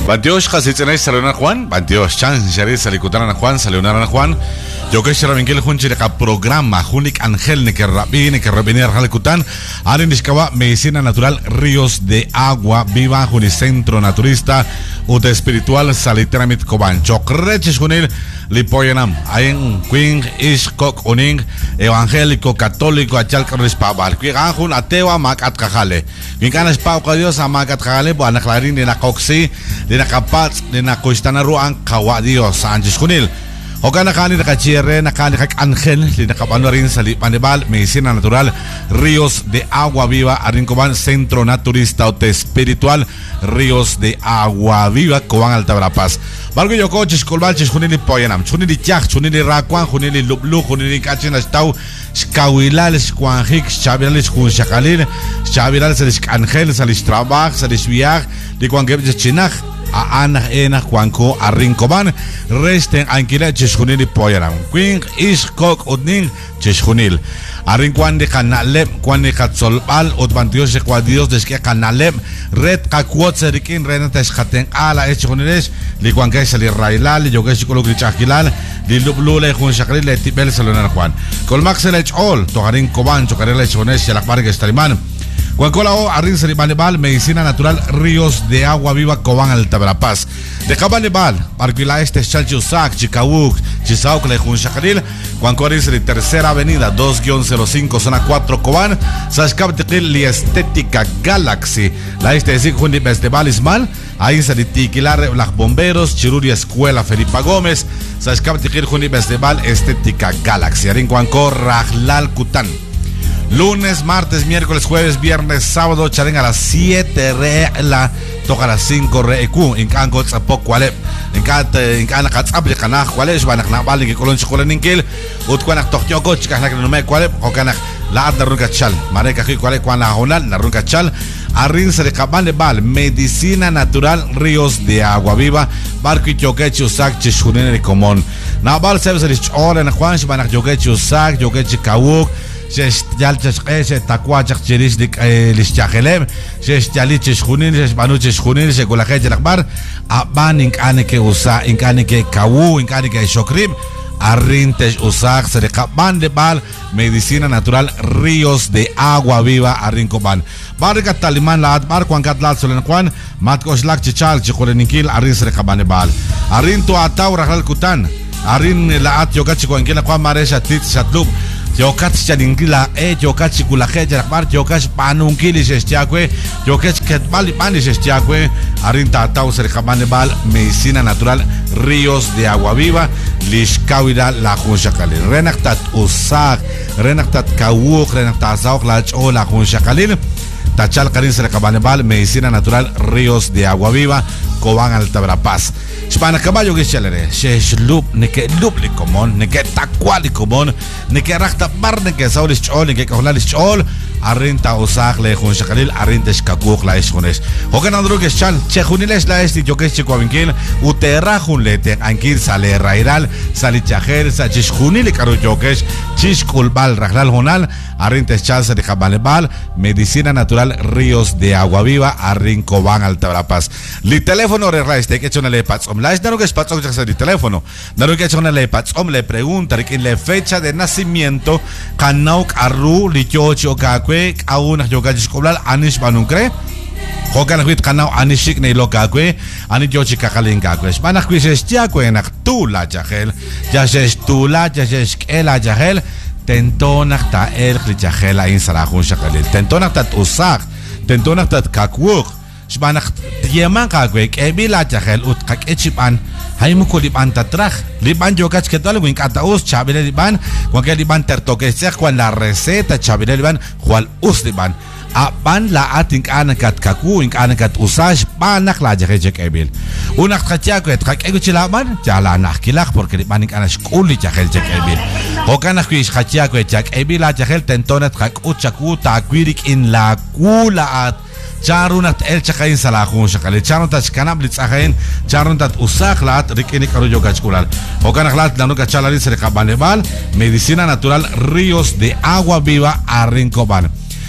22 kasi tsanay sa Leonar Juan, 22 chance siya sa likutan na Juan, sa Leonar na Juan. Yo que siya ramingkil hunchi ka programa Hunik Angel ni Kerrabi ni Kerrabiner halikutan. Alin diskawa medicina natural Ríos de Agua Viva Juni Centro Naturista Uta Espiritual Salitramit Koban. Chokreches hunil lipoyanam. Ayeng Queen Iskok uning evangélico católico achal karis pabal. Queen anjun atewa makat kakale. Queen kanas pau ka Dios makat kakale bo anaklarin ni nakoksi ni nakapats ni nakuistana ruang kawa Dios Sanchez hunil. Oka nakani nakachierre nakani kak Angel li nakapano rin sa Panibal medicina natural Ríos de Agua Viva Arincoban Centro Naturista Ote Espiritual Ríos de Agua Viva Coban Altabrapaz Bargo yo coches colbalches junili poyanam chunili chak chunili rakwan junili lublu junili kachin astau skawilales kwanjik chavirales kun shakalil chavirales salis Angel salis trabaj salis viaj di kwangeb chinaj aanah enah kwanko Arincoban resten ankila cheshunili poyanam queen is kok udning cheshunil Arincuan de canalem cuan de katsolbal otbantios de cuadios de que canalem red kakuot serikin renata eschaten ala echuniles li cuan que sali railal yo que psicólogo chakilal li lublule jun shakril le tibel salonar Juan colmax el all to Arincoban chocarel echones la parque estaliman Guancolao, Arrin Seribanebal, medicina natural, Ríos de Agua Viva, Cobán, Altabrapaz. De Cabanebal, Parquila Este, Chalchusac, Chicabuc, Chisauk, Lejun Shacaril, Guancoris, Tercera Avenida, 2-05, zona 4, Cobán, Sashkabtikil, Li Estética Galaxy, la Este Zikhundi Bestebal Ismal, ahí se litiquilar Las Bomberos, Chiruri Escuela, Felipa Gómez, Sashkabtikil, Hundi Bestebal, Estética Galaxy, Arrin Guanco, Rajlal Kután. Lunes, martes, miércoles, jueves, viernes, sábado, charen a las 7 re la toca a las 5 re eq en canco tzapok cuale en cana katzapli kanaj cuale shbanak na bali que colon chocolate ninkil utkuanak tokyoko chikaj na no me cuale o kanak la ad na runka chal mareka ki cuale kuana honal na runka chal arrin se recabane bal medicina natural Ríos de Agua Viva barco y choquechi usak chishunene común na bal se se chole na Juan shbanak choquechi usak choquechi kawuk Jal cheshe takwachak chiris dik lischagelem jali cheshunin banu cheshunin se kulaje lakbar aban inkane ke usa inkane ke kawu inkane ke shokrim arrintes usak se kaban de bal medicina natural Ríos de Agua Viva Arincoban barka taliman la bar kwan katlat solen kwan matkos lak chichal chikholeninkil arrin se kaban de bal arrin to ataw rahal kutan arrin la at yogat chikwankila kwan maresha tit shatlub Yokat chaningila yokat chikulaje jakbar yokat panunkili shestiakwe yokat ketbali pani shestiakwe arinta tau serjamane bal medicina natural Ríos de Agua Viva lishkawida la junshakali renaktat usak renaktat kawuk renaktat sauk la cho la junshakalil tachal karin serjamane bal medicina natural Ríos de Agua Viva Cobán Altabrapaz Spana caballo que chalere shesh lup ne ke lup li komon ne ke takwali komon ne ke rakta bar ne ke saulis chol ne ke kohlalis chol arrinta usak le jun shakalil arrinta shkakuk la ishunes hogan andro que chal chejuniles la esti yo que chico vinkil uterra jun lete ankil sale rairal sali chajer sa chishunil karo yo que chishkul bal raglal honal arrinta chal de cabalebal medicina natural Ríos de Agua Viva Arincoban Altabrapaz li teléfono re raiste que chona le pats la es que espacio que el teléfono no que chona le pats le pregunta que le fecha de nacimiento kanauk arru li chocho kakwe auna yoga chiskoblal anish banunkre hokan huit kanau anishik ne lokakwe ani chochi kakalin kakwe spanak kwisestia kwenak tula jahel jases tula jases ela jahel tentonak ta el jahel in sarahun shakalil tentonak tat usak tentonak tat kakwuk Shbanak Yeman Kagwek, Ebila Jahel ut Kak Echipan, Haimuko Liban Tatrach, Liban Jokach Ketal, Wink Ataus, Chabile Liban, Wangel Liban Tertokesek, Juan la receta, Chabile Liban, Juan Usliban, Aban la Atink Anakat Kaku, Ink Anakat Usaj, Banak la Jahejek Ebil. Unak Katiakwet, Kak Eguchilaban, Jala Nakilak, porque Libanik Anash Kuli Jahejek Ebil. Hokanakwish Katiakwet, Jak Ebila Jahel, Tentonet Kak Uchaku, Takwirik in la Kulaat. Charunat el chakain salahun shakale charunat kanab litsahain charunat usaklat rikinik aruyo gachkulal hokanaklat lanuka chalali serekabanebal medicina natural Ríos de Agua Viva Arincoban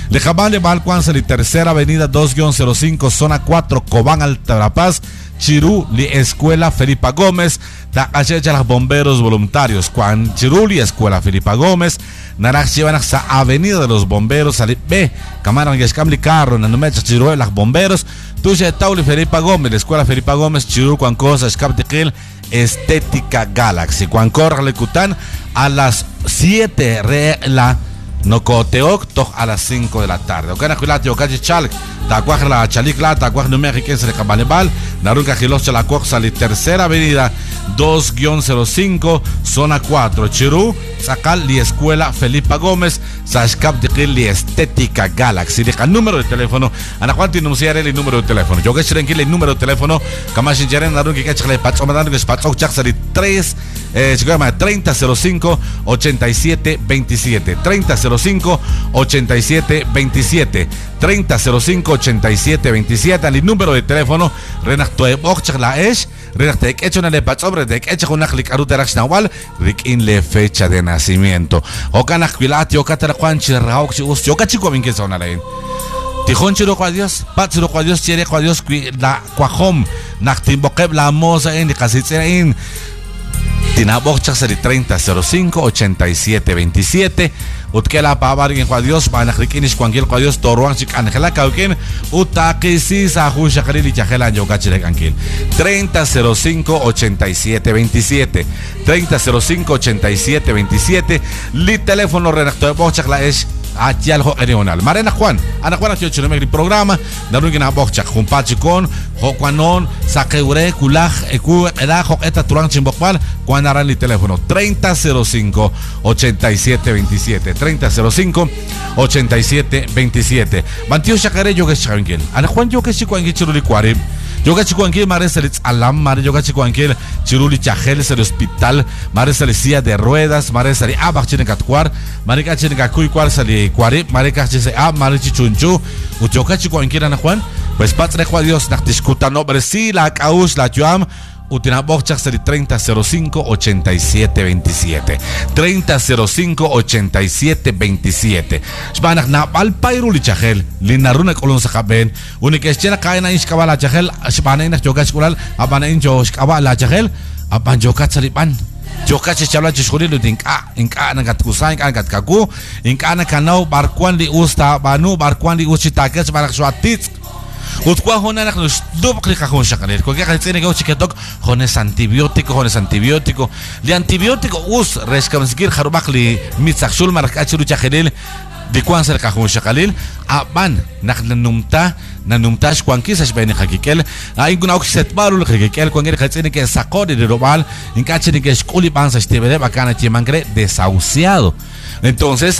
Le Jabale Balcuan Sali Tercera Avenida 2-05 Zona 4 Cobán Altarapaz Chirú li Escuela Felipa Gómez da Achecha los bomberos voluntarios Juan Chirú li Escuela Felipa Gómez Narak Chivanak sa Avenida de los Bomberos Sali B Camaran Yescamli Carro Nanumecha Chirú los bomberos Tuya Tauli Felipa Gómez la Escuela Felipa Gómez Chirú Juan Cosa Escaptiquil Estética Galaxy Juan Corra Lecután a las 7 regla no coteoc toc a las 5 de la tarde. Okana Kulati Okachi Chalk, Tacuaj la Chalicla, Tacuaj Numérica se le Cabanebal, Narunca Gilos Chalacuaj Sali Tercera Avenida 2-05 Zona 4 Chirú, Sacal li Escuela Felipa Gómez, Sashkap de li Estética Galaxy. Deja el número de teléfono, Anacuanti Nunciar el número de teléfono. Yo que Chirenquil el número de teléfono, Kamashin Jaren Narunca Kachale Patso Madan que Patso Chak Sali 3 3005 87 27 3005 87 27 3005 87 27 al número de teléfono Renacto Bochak la Esh Renactek hecho una lepa sobre de hecho una clic aruterax nawal rikin le fecha de nacimiento Okana Quilati Okatara Juanchi Raox Yokachico Vinque Zona Lane Tijón Chiro kwa Dios, Patsiro kwa Dios, Chere kwa Dios, la Quajom, Naktimbokeb la Mosa en Casitzein Tinabochak Sali 3005 87 27 Utkela Pabarin kwa Dios Banakrikinis Kwangil kwa Dios Toruan Chik Angela Kaukin Utakisi Sahu Shakarili Chajela Yokachirek Ankil 3005 87 27 3005 87 27 Li teléfono redactor Bochak la es Atial ho erional Marena Juan Ana Juan Atio Chiremegri programa Darugin Bochak Jumpachikon Hokwanon Sakeure Kulaj Eku Edajo Eta Turan Chimbokpal Juan Aran li teléfono 3005 87 27 3005 87 27 Bantio Shakare Yoga Shangil Ana Juan Yoga Chikwangil Chiruli Kwari Yoga Chikwangil Mare Selitz Alam Mare Yoga Chikwangil Chiruli Chajel el hospital Mare Salicia de ruedas Mare Sali Abach Chinekatkwar Mare Kachinekakuy Kwar Sali Kwari Mare Kachise Ab Mare Chichunchu Uchoka Chikwangil Ana Juan Pues Patre Kwa Dios Naktiskuta no Bresi la Kaus la Chuam Utinabochak Sali 3005 87 27 3005 87 27 Shbanak na Palpairuli Chajel Linaruna Kolon Sakaben Unikeshena Kaina Ishkabala Chajel Shbanaina Jokashkulal Abanain Joshkabala Chajel Aban Jokat Salipan Jokachi Chabla Chishkurilu Inka Nagatkusa Inka Gatkaku Inka Nakanau Barkwan li Usta Banu Barkwan li Uchitakes Barak Swatit Utkwa hona nak nos dupli ka hon shakaler ko kaya tsene go chiketok hones antibiótico li antibiótico us reskamskir kharubak li mitsakshul marakachiru chakhelel de kwan ser ka hon shakalil aban nak nanumta shkwankis ashbeni hakikel ay guna okset barul hakikel ko ngir khatsene ke sakode de robal inkachene ke shkuli pansa shtebere bakana chimangre desahuciado entonces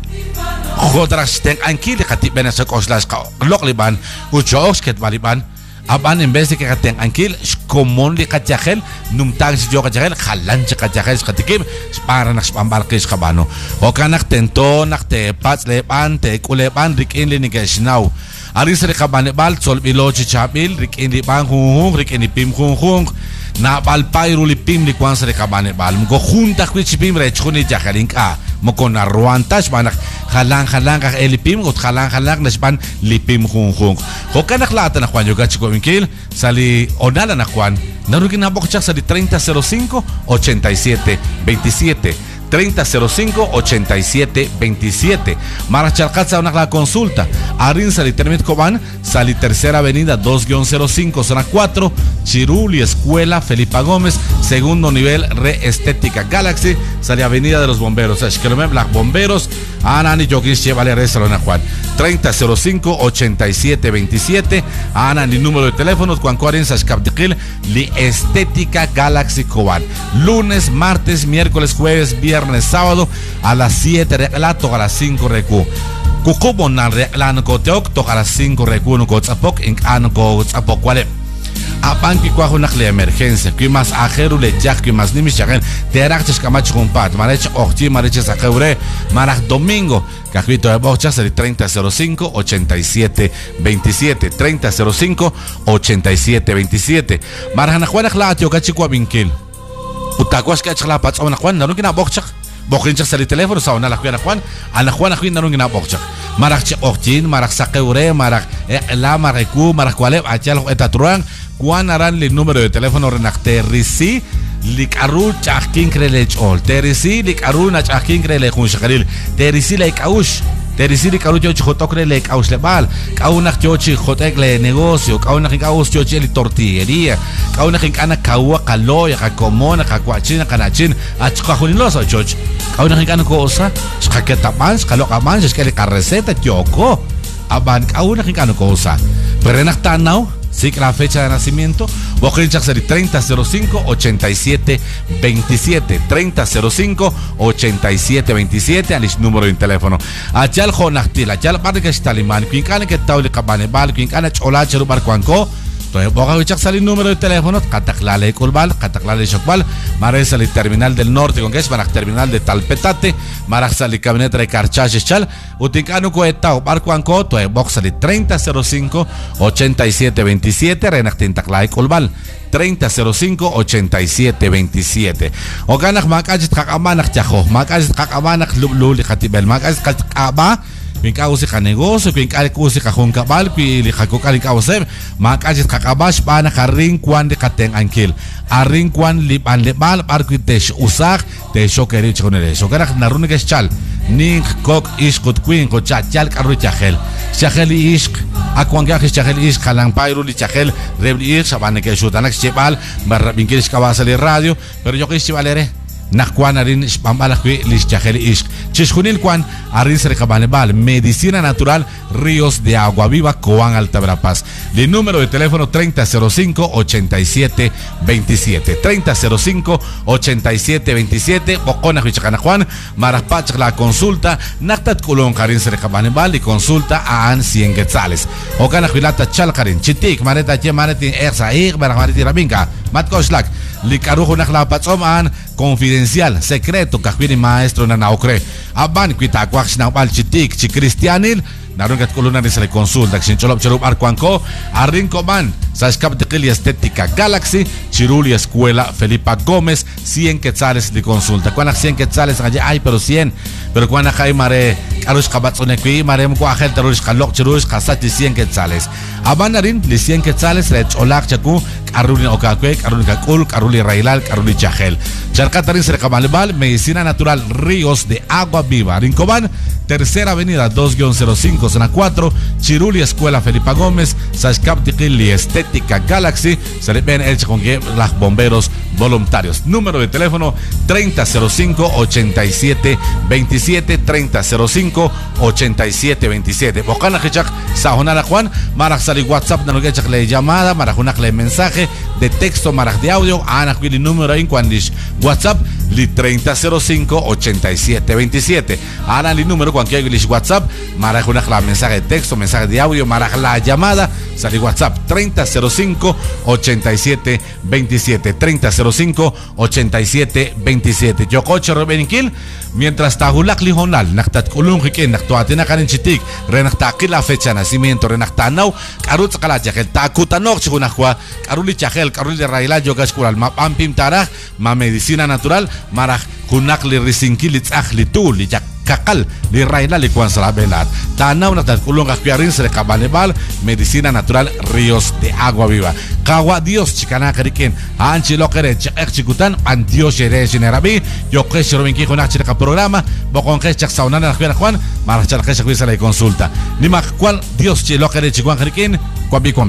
Jodras ten anki de katip benesek oslas ka lokliban uchox ket baliban aban en vez de que ten ankil komon li katjagel numtang si jogajagel khalan si katjagel khatikim para nak spambarkis kabano o kanak tento nak te patsleban te kuleban rikin li nigesnau aris re kabane bal sol bilochi chabil rikin li bang hung rikin li pim hung na bal pairu li pim li kwan re kabane bal go junta kwich pim re chuni jagelinka mokona ruantas banak halang ka elipim ut halang nasban lipim hung hokanak lata na kwan yoga chiko minkil sali onala na kwan narugin na bokchak sali 3005 87 27 3005 87 27 Marachalcatza una la consulta Arin Sali Termit Coban Sali Tercera Avenida 2-05 Zona 4 Chiruli Escuela Felipa Gómez Segundo nivel Re-Estética Galaxy Sali Avenida de los Bomberos Ashkelomem Black Bomberos Anani Jokis Chevale Resalona Juan 3005 87 27 Anani número de teléfonos Juan Corin Sashkaptikil Li Estética Galaxy Coban Lunes, martes, miércoles, jueves, viernes, sábado a las 7 relato a las 5 recu kukubo nan reklan ko teok to a las 5 recu no ko tsapok ink an ko tsapok wale apan ki kwa hunak le emergencia ki mas ajeru le jak ki mas nimi shagen teraktes kamach kompat marech ochti marech sakeure marak domingo kakito de bochas de 3005 87 27 3005 87 27 marhana khwana khla atyo kachikwa binkil utakwas ka chla pats ona khwan naru kina bochak bokinchak sa telepono sa una la Juan ana Juan akwin narung ginabokchak marak chik okchin marak sakeure marak la maraku marak kwale achal etatruang kuan aran li número de teléfono renakte risi lik aru chahkin krelech ol terisi lik aru na chahkin krele khun shakaril terisi like aush terisi lik aru chochi khotokre like aush le bal kaunak chochi khotek le negocio kaunak kaus chochi li tortillería kaunak kana kawa kaloya kakomona kakwachina kanachin achqa khunilosa chochi kaunak kana cosa skaketapans kalokapans skele receta kyoko aban kaunak kana cosa perenak tanaw sí, la fecha de nacimiento. Vos querés hacer 3005-8727. 3005-8727. Al número de teléfono. Achal Jonachtil. Achal Barriga Staliman. Quien cane que taule cabane bal. Quien cane chola cheru barcuanco. Entonces, vos querés hacer el número de teléfono. Cataclale Colbal. Cataclale Chocbal. Mares al terminal del norte. Con que es Marak terminal de Talpetate. Marak sali camioneta de Carchache Chal. Utincano coetao barcuanco. Entonces, vos sali 3005-8727. Renactin Taclay Colbal. 3005-8727. O ganak makajit kakamanak tiajo. Makajit kakamanak luli katibel. Makajit kakaba. Quien causa ka negosyo, quien causa ka hong kabal, quien likakukaling kausem, makajit kakabash pana karing kwan de kateng ankil. Aring kwan lipan lebal, parquit tesh usak, te shokeri chonere. Shokarak narunig eschal. Ning kok iskut queen ko chachal karu chahel. Chahel isk, akwan gak chahel isk kalang pairu li chahel, rebli isk, sabane ke shutanak chebal, barabinkiris kawasali radio, pero yo que chivalere. Nakwan arin pambalak lis chahel isk. Chishkunil kwan arin serekabanebal medicina natural Ríos de Agua Viva Coan Altaverapaz. El número de teléfono 3005-8727. 3005-8727. Bocona Huichacana Juan Marapach la consulta Naktat Kulon Karin serekabanebal y consulta a An 100 quetzales. Ocana Huilata Chalkarin Chitik Mareta Che Maretin Ersa Ir Baramariti Rabinka Matkoslak Likarujo Nakla Patsoman confidencial, secreto, kahwini maestro na naukre. Aban, kita kwaks na bal chitik, chi Cristianil, narungat kulunan ni sa consulta, sin cholop charup arkuanko, arin ko man, sa Escaptequili Estética Galaxy, Chiruli Escuela Felipa Gómez, 100 quetzales de consulta. Cuanak 100 quetzales, ay, pero 100, pero cuanak hay mare, karush kabatzonekwi, mare mko agel tarush kalok chirush, kasati 100 quetzales. Aban narin, li 100 quetzales, rech olak chaku, karuli okakwe, karuli kakul, karuli railal, karuli chahel. Charcatarin Serekamalebal, medicina natural Ríos de Agua Viva. Rincobán, Tercera Avenida 2-05, zona 4, Chiruli Escuela Felipa Gómez, Sashkaptiquili Estética Galaxy, se le ven hecho con que los bomberos voluntarios. Número de teléfono 3005-8727, 3005-8727. Bocana Hechak, Sajonara Juan, Marak Sali WhatsApp, Nanogechak le llamada, Marajunak le mensaje de texto, Marak de audio, Anaquili número en Quandish WhatsApp, li 3005-8727. Ana li número cualquier WhatsApp, Marajunak la mensaje de texto, mensaje de audio, Marak la llamada, Sali WhatsApp 3005-8727, 3005-8727. Yokocho Robeninkil, mientras Tahulak Lijonal, Naktat Kulunjikin, Naktuatina Karinchitik, Renaktakil la fecha de nacimiento, Renaktanau, Karut Kalachel, Takutanok Chikunahua, Karuli Chahel, Karuli Raila, Yogaskural, Mapampim Taraj, Ma Medicina Natural, Maraj, Kunakli Risinkilitz Ajlitul, Kakal, li Raila, li Juan Salabelat. Tanau Naktat Kulung Aspiarin, Serekabanebal, Medicina Natural Ríos de Agua Viva. Kawa Dios, Chicana Karikin, Anchi Lokere, Chek Chikutan, Antios Yere, Generabi, Yokesh Robinki, Honachaka programa, Bocon Hechak Saunana, Juan, Marachal Hechak Visa la consulta. Nimak, cual Dios Chilokere, Chikuan Karikin, Kwabikwan.